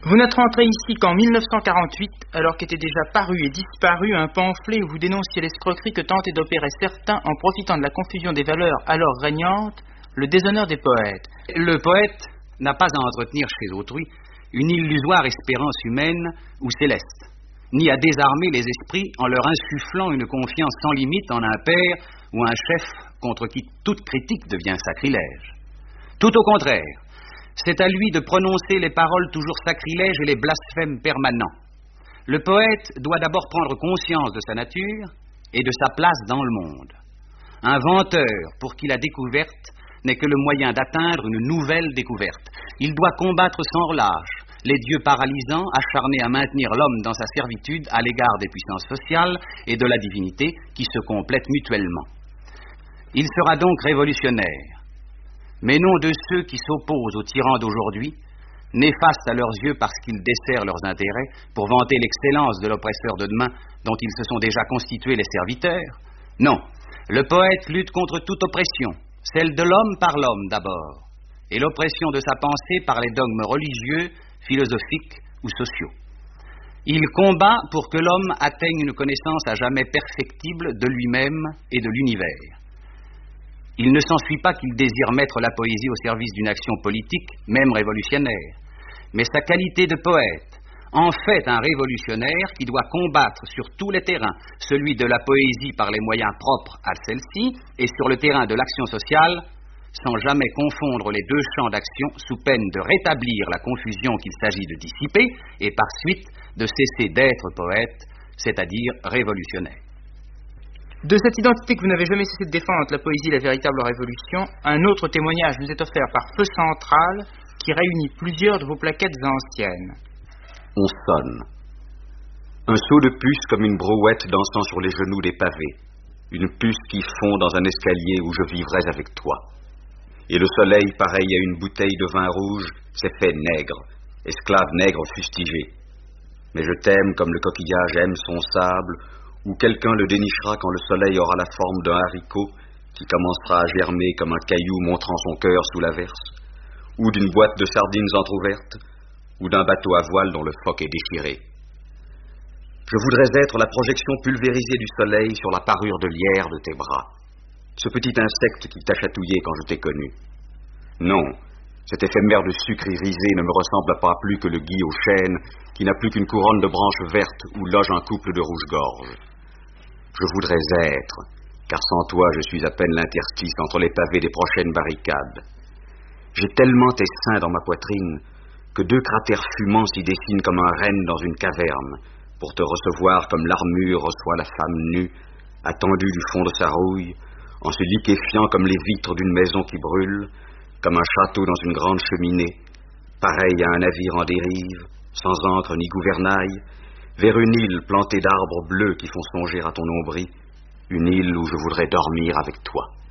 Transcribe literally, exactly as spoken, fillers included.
Vous n'êtes rentré ici qu'en mille neuf cent quarante-huit, alors qu'était déjà paru et disparu un pamphlet où vous dénonciez l'escroquerie que tentaient d'opérer certains en profitant de la confusion des valeurs alors régnantes, le déshonneur des poètes. Le poète n'a pas à entretenir chez autrui une illusoire espérance humaine ou céleste, ni à désarmer les esprits en leur insufflant une confiance sans limite en un père ou un chef contre qui toute critique devient sacrilège. Tout au contraire, c'est à lui de prononcer les paroles toujours sacrilèges et les blasphèmes permanents. Le poète doit d'abord prendre conscience de sa nature et de sa place dans le monde. Un venteur, pour qui la découverte n'est que le moyen d'atteindre une nouvelle découverte. Il doit combattre sans relâche les dieux paralysants acharnés à maintenir l'homme dans sa servitude à l'égard des puissances sociales et de la divinité qui se complètent mutuellement. Il sera donc révolutionnaire, mais non de ceux qui s'opposent aux tyrans d'aujourd'hui, néfastes à leurs yeux parce qu'ils desserrent leurs intérêts pour vanter l'excellence de l'oppresseur de demain dont ils se sont déjà constitués les serviteurs. Non, le poète lutte contre toute oppression, celle de l'homme par l'homme d'abord, et l'oppression de sa pensée par les dogmes religieux, philosophiques ou sociaux. Il combat pour que l'homme atteigne une connaissance à jamais perfectible de lui-même et de l'univers. Il ne s'ensuit pas qu'il désire mettre la poésie au service d'une action politique, même révolutionnaire, mais sa qualité de poète en fait un révolutionnaire qui doit combattre sur tous les terrains, celui de la poésie par les moyens propres à celle-ci, et sur le terrain de l'action sociale, sans jamais confondre les deux champs d'action sous peine de rétablir la confusion qu'il s'agit de dissiper, et par suite de cesser d'être poète, c'est-à-dire révolutionnaire. De cette identité que vous n'avez jamais cessé de défendre entre la poésie et la véritable révolution, un autre témoignage nous est offert par Feu Central qui réunit plusieurs de vos plaquettes anciennes. On sonne. Un saut de puce comme une brouette dansant sur les genoux des pavés. Une puce qui fond dans un escalier où je vivrais avec toi. Et le soleil, pareil à une bouteille de vin rouge, s'est fait nègre, esclave nègre fustigé. Mais je t'aime comme le coquillage aime son sable, ou quelqu'un le dénichera quand le soleil aura la forme d'un haricot qui commencera à germer comme un caillou montrant son cœur sous l'averse, ou d'une boîte de sardines entr'ouvertes, ou d'un bateau à voile dont le foc est déchiré. Je voudrais être la projection pulvérisée du soleil sur la parure de lierre de tes bras, ce petit insecte qui t'a chatouillé quand je t'ai connu. Non, cet éphémère de sucre irisé ne me ressemble pas plus que le gui aux chênes qui n'a plus qu'une couronne de branches vertes où loge un couple de rouge-gorge. Je voudrais être, car sans toi je suis à peine l'interstice entre les pavés des prochaines barricades. J'ai tellement tes seins dans ma poitrine que deux cratères fumants s'y dessinent comme un renne dans une caverne pour te recevoir comme l'armure reçoit la femme nue, attendue du fond de sa rouille, en se liquéfiant comme les vitres d'une maison qui brûle, comme un château dans une grande cheminée, pareil à un navire en dérive, sans ancre ni gouvernail, vers une île plantée d'arbres bleus qui font songer à ton nombril, une île où je voudrais dormir avec toi.